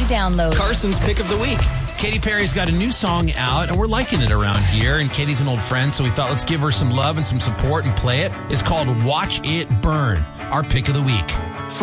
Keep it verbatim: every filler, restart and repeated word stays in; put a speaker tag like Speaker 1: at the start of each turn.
Speaker 1: download.
Speaker 2: Carson's Pick of the Week.
Speaker 3: Katy Perry's got a new song out, and we're liking it around here. And Katie's an old friend, so we thought let's give her some love and some support and play it. It's called Watch It Burn, our pick of the week.